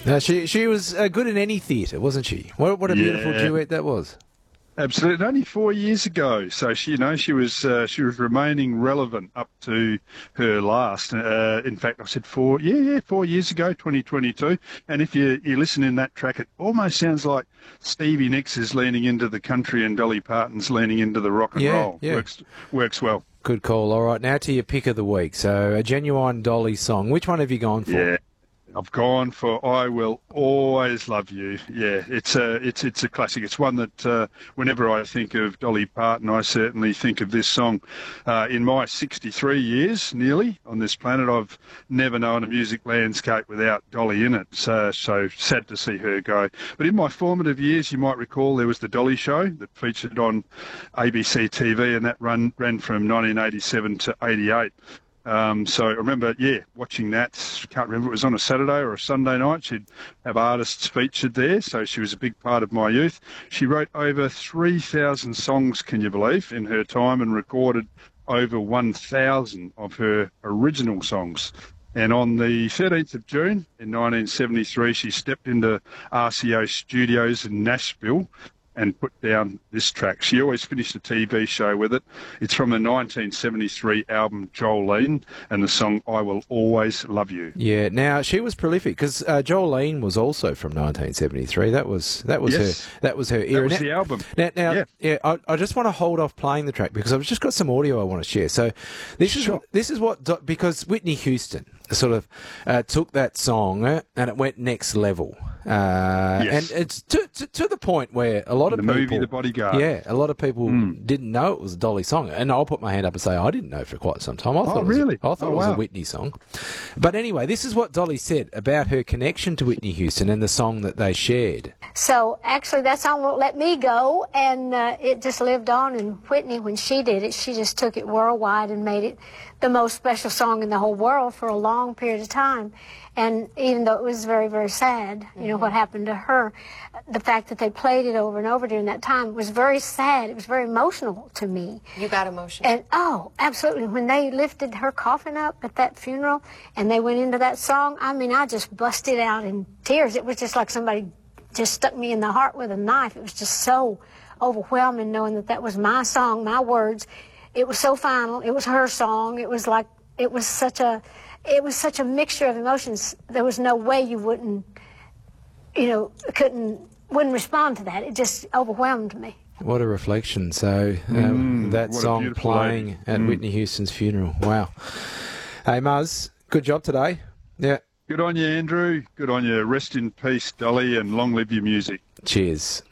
No, she was good in any theatre, wasn't she? What a beautiful duet that was. Absolutely, only 4 years ago. So she was remaining relevant up to her last. In fact, I said 4 years ago, 2022. And if you listen in that track, it almost sounds like Stevie Nicks is leaning into the country and Dolly Parton's leaning into the rock and roll. Yeah. Works well. Good call. All right, now to your pick of the week. So a genuine Dolly song. Which one have you gone for? Yeah. I've gone for "I Will Always Love You." Yeah, it's a classic. It's one that whenever I think of Dolly Parton, I certainly think of this song. In my 63 years, nearly, on this planet, I've never known a music landscape without Dolly in it. So sad to see her go. But in my formative years, you might recall there was the Dolly Show that featured on ABC TV, and that ran from 1987 to 88. So I remember, watching that. Can't remember if it was on a Saturday or a Sunday night. She'd have artists featured there, so she was a big part of my youth. She wrote over 3,000 songs, can you believe, in her time, and recorded over 1,000 of her original songs. And on the 13th of June in 1973, she stepped into RCO Studios in Nashville and put down this track. She always finished a TV show with it. It's from the 1973 album Jolene, and the song "I Will Always Love You." Yeah, now she was prolific because Jolene was also from 1973. That was Yes. her era. That was the album. I just want to hold off playing the track because I've just got some audio I want to share. So this is what because Whitney Houston sort of took that song and it went next level. Yes. And it's to the point where a lot of people... The movie The Bodyguard. Yeah, a lot of people didn't know it was a Dolly song. And I'll put my hand up and say I didn't know for quite some time. I thought it was a Whitney song. But anyway, this is what Dolly said about her connection to Whitney Houston and the song that they shared. So actually that song won't let me go, and it just lived on. And Whitney, when she did it, she just took it worldwide and made it the most special song in the whole world for a long period of time. And even though it was very, very sad, what happened to her, the fact that they played it over and over during that time was very sad. It was very emotional to me. You got emotional. And, oh, absolutely. When they lifted her coffin up at that funeral and they went into that song, I mean, I just busted out in tears. It was just like somebody just stuck me in the heart with a knife. It was just so overwhelming knowing that that was my song, my words. It was so final. It was her song. It was such a mixture of emotions. There was no way you wouldn't respond to that. It just overwhelmed me. What a reflection. So that song playing at Whitney Houston's funeral. Wow. Hey, Muzz, good job today. Yeah. Good on you, Andrew. Good on you. Rest in peace, Dolly, and long live your music. Cheers.